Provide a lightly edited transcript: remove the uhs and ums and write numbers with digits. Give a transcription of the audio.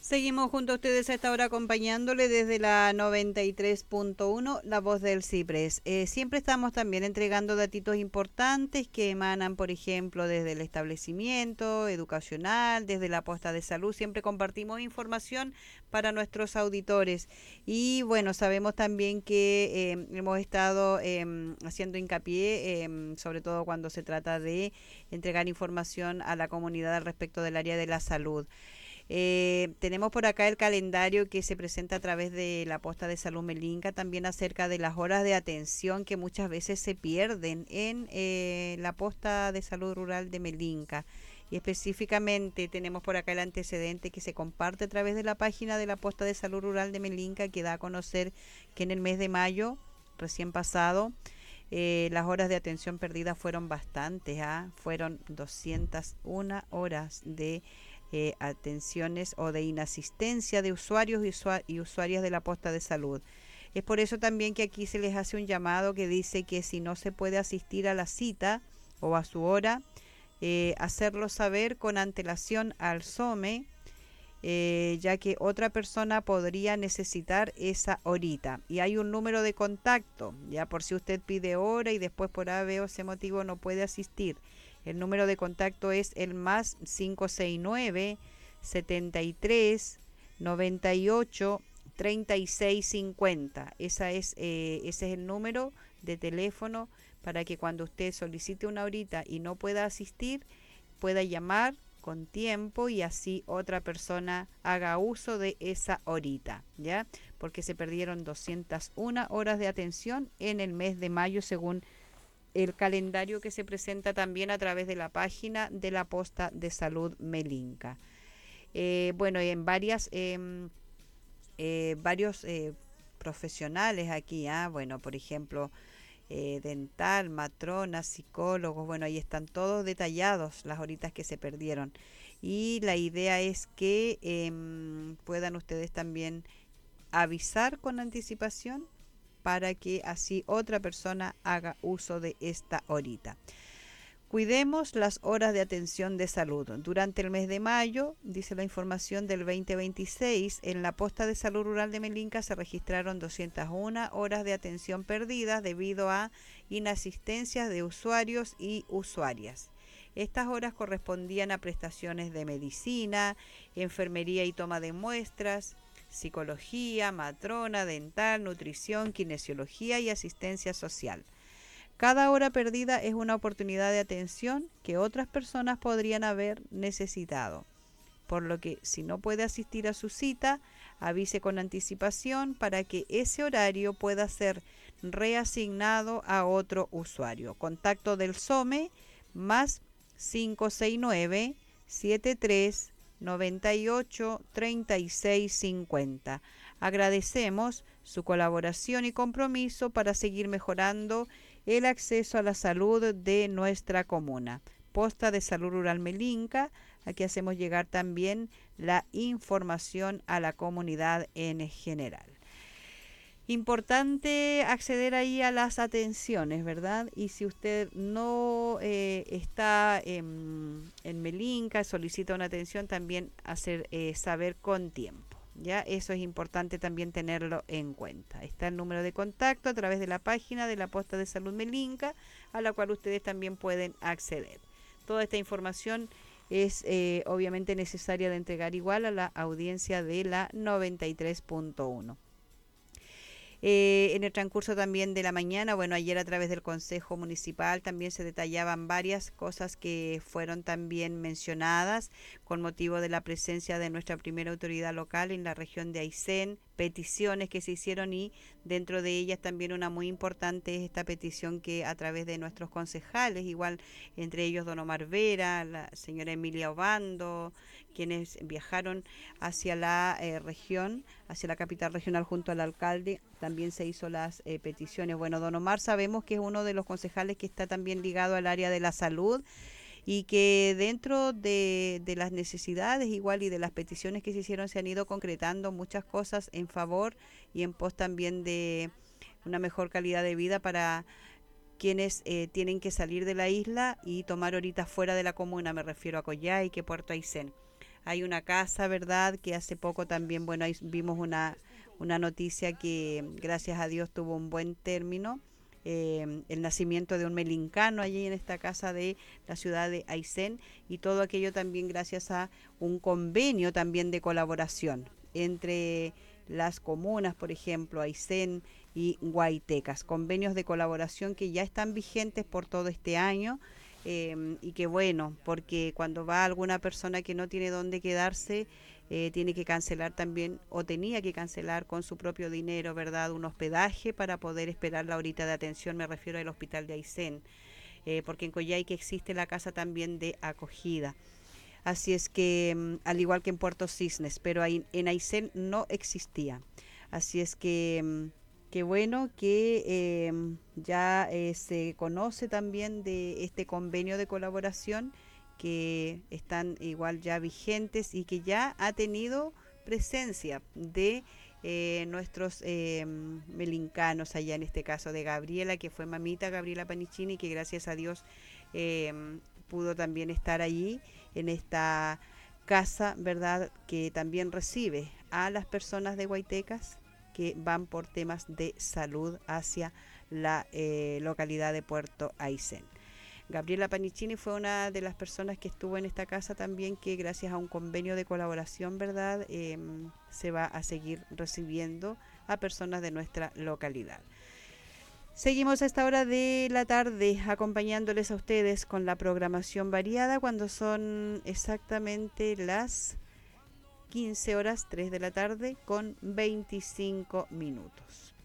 Seguimos junto a ustedes a esta hora acompañándole desde la 93.1, La Voz del Ciprés. Siempre estamos también entregando datitos importantes que emanan, por ejemplo, desde el establecimiento educacional, desde la posta de salud. Siempre compartimos información para nuestros auditores. Y bueno, sabemos también que hemos estado haciendo hincapié, sobre todo cuando se trata de entregar información a la comunidad al respecto del área de la salud. Tenemos por acá el calendario que se presenta a través de la posta de salud Melinca, también acerca de las horas de atención que muchas veces se pierden en la posta de salud rural de Melinca. Y específicamente tenemos por acá el antecedente que se comparte a través de la página de la posta de salud rural de Melinca, que da a conocer que en el mes de mayo, recién pasado, las horas de atención perdidas fueron bastantes, fueron 201 horas de atenciones o de inasistencia de usuarios y usuarias de la posta de salud. Es por eso también que aquí se les hace un llamado que dice que si no se puede asistir a la cita o a su hora, hacerlo saber con antelación al SOME, ya que otra persona podría necesitar esa horita. Y hay un número de contacto, ya por si usted pide hora y después por A, B o C motivo no puede asistir. El número de contacto es el más 569 73 98 36 50. Ese es el número de teléfono para que cuando usted solicite una horita y no pueda asistir, pueda llamar con tiempo y así otra persona haga uso de esa horita, ¿ya? Porque se perdieron 201 horas de atención en el mes de mayo según el calendario que se presenta también a través de la página de la posta de salud Melinca. Bueno, en varios profesionales aquí, bueno, por ejemplo, dental, matronas, psicólogos, bueno, ahí están todos detallados las horitas que se perdieron. Y la idea es que puedan ustedes también avisar con anticipación para que así otra persona haga uso de esta horita. Cuidemos las horas de atención de salud. Durante el mes de mayo, dice la información del 2026, en la posta de salud rural de Melinca se registraron 201 horas de atención perdidas debido a inasistencias de usuarios y usuarias. Estas horas correspondían a prestaciones de medicina, enfermería y toma de muestras, psicología, matrona, dental, nutrición, kinesiología y asistencia social. Cada hora perdida es una oportunidad de atención que otras personas podrían haber necesitado, por lo que si no puede asistir a su cita, avise con anticipación para que ese horario pueda ser reasignado a otro usuario. Contacto del SOME más 569 73 98 36 50. Agradecemos su colaboración y compromiso para seguir mejorando el acceso a la salud de nuestra comuna. Posta de Salud Rural Melinca, aquí hacemos llegar también la información a la comunidad en general. Importante acceder ahí a las atenciones, ¿verdad? Y si usted no está en Melinca, solicita una atención, también hacer saber con tiempo. Ya, eso es importante también tenerlo en cuenta. Está el número de contacto a través de la página de la posta de salud Melinca, a la cual ustedes también pueden acceder. Toda esta información es obviamente necesaria de entregar igual a la audiencia de la 93.1. En el transcurso también de la mañana, bueno, ayer a través del Consejo Municipal también se detallaban varias cosas que fueron también mencionadas con motivo de la presencia de nuestra primera autoridad local en la región de Aysén, peticiones que se hicieron y dentro de ellas también una muy importante es esta petición que a través de nuestros concejales, igual entre ellos don Omar Vera, la señora Emilia Obando, quienes viajaron hacia la región, hacia la capital regional junto al alcalde, también se hizo las peticiones. Bueno, don Omar sabemos que es uno de los concejales que está también ligado al área de la salud y que dentro de las necesidades igual y de las peticiones que se hicieron se han ido concretando muchas cosas en favor y en pos también de una mejor calidad de vida para quienes tienen que salir de la isla y tomar horitas fuera de la comuna, me refiero a Coyhaique, Puerto Aysén. hay una casa, ¿verdad? Que hace poco también, bueno, ahí vimos una noticia que gracias a Dios tuvo un buen término. El nacimiento de un melincano allí en esta casa de la ciudad de Aysén, y todo aquello también gracias a un convenio también de colaboración entre las comunas, por ejemplo, Aysén y Guaitecas, convenios de colaboración que ya están vigentes por todo este año. Y que bueno, porque cuando va alguna persona que no tiene dónde quedarse, tiene que cancelar también, o tenía que cancelar con su propio dinero, ¿verdad? Un hospedaje para poder esperar la horita de atención, me refiero al hospital de Aysén, porque en Coyhaique existe la casa también de acogida. Así es que, al igual que en Puerto Cisnes, pero ahí, en Aysén no existía. Así es que, qué bueno que ya se conoce también de este convenio de colaboración, que están igual ya vigentes y que ya ha tenido presencia de nuestros melincanos allá, en este caso de Gabriela, que fue mamita Gabriela Panicini, que gracias a Dios pudo también estar allí en esta casa, ¿verdad? Que también recibe a las personas de Guaitecas que van por temas de salud hacia la localidad de Puerto Aysén. Gabriela Panicini fue una de las personas que estuvo en esta casa también, que gracias a un convenio de colaboración, ¿verdad? Se va a seguir recibiendo a personas de nuestra localidad. Seguimos a esta hora de la tarde acompañándoles a ustedes con la programación variada, cuando son exactamente las 15 horas 3 de la tarde con 25 minutos.